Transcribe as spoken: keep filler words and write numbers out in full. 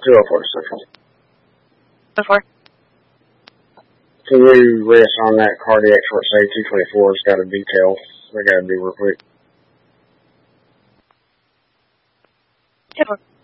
two oh four Central. two oh four. Can you rest on that cardiac short stay two twenty-four? It's got a detail. I got to do real quick. two oh four.